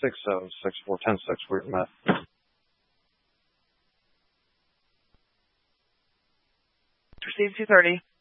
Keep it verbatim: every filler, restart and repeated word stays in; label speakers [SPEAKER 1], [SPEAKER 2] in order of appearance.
[SPEAKER 1] six seven six four one zero six. We're Matt.
[SPEAKER 2] Proceed two thirty.